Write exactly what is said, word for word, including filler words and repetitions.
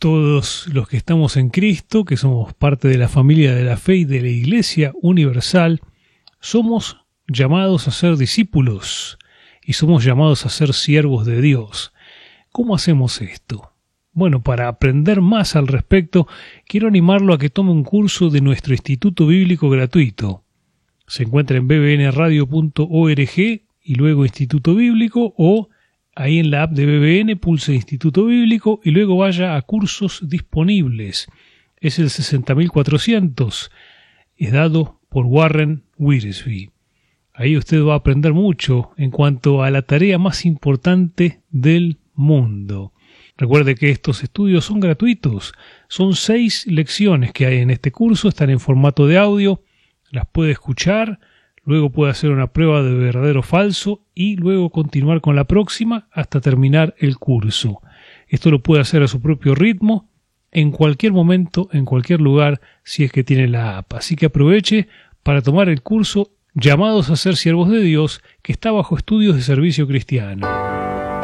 Todos los que estamos en Cristo, que somos parte de la familia de la fe y de la Iglesia Universal, somos llamados a ser discípulos y somos llamados a ser siervos de Dios. ¿Cómo hacemos esto? Bueno, para aprender más al respecto, quiero animarlo a que tome un curso de nuestro Instituto Bíblico gratuito. Se encuentra en b b n radio punto org y luego Instituto Bíblico, o ahí en la app de B B N pulse Instituto Bíblico y luego vaya a cursos disponibles. Es el sesenta mil cuatrocientos, es dado por Warren Wiersbe. Ahí usted va a aprender mucho en cuanto a la tarea más importante del mundo. Recuerde que estos estudios son gratuitos. Son seis lecciones que hay en este curso, están en formato de audio, las puede escuchar, luego puede hacer una prueba de verdadero o falso y luego continuar con la próxima hasta terminar el curso. Esto lo puede hacer a su propio ritmo, en cualquier momento, en cualquier lugar, si es que tiene la app. Así que aproveche para tomar el curso Llamados a ser siervos de Dios, que está bajo estudios de servicio cristiano.